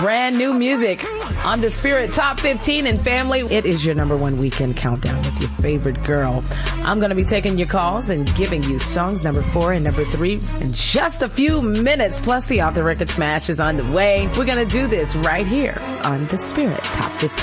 brand new music on the Spirit Top 15 and family. It is your number one weekend countdown with your favorite girl. I'm going to be taking your calls and giving you songs number 4 and number 3 in just a few minutes. Plus the Off the Record Smash is on the way. We're going to do this right here on the Spirit Top 15.